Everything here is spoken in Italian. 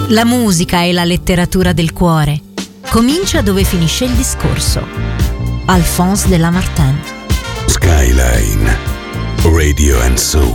La musica è la letteratura del cuore. Comincia dove finisce il discorso. Alphonse de Lamartine. Skyline Radio and Soul.